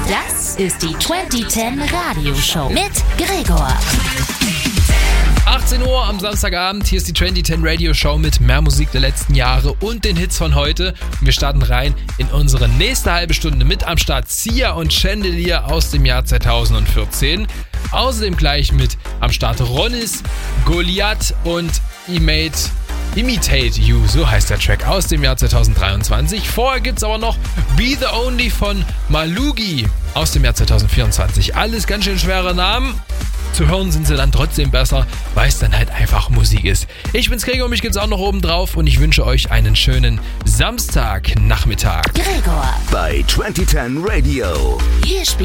Das ist die 2010 Radioshow mit Gregor. 18 Uhr am Samstagabend, hier ist die 2010 Radio Show mit mehr Musik der letzten Jahre und den Hits von heute. Und wir starten rein in unsere nächste halbe Stunde mit am Start Sia und Chandelier aus dem Jahr 2014. Außerdem gleich mit am Start Ronnis, Goliath und Imitate You, so heißt der Track, aus dem Jahr 2023. Vorher gibt's aber noch Be The Only von Malugi aus dem Jahr 2024. Alles ganz schön schwere Namen. Zu hören sind sie dann trotzdem besser, weil es dann halt einfach Musik ist. Ich bin's Gregor, mich gibt's auch noch oben drauf und ich wünsche euch einen schönen Samstagnachmittag. Gregor bei 2010 Radio. Hier spielt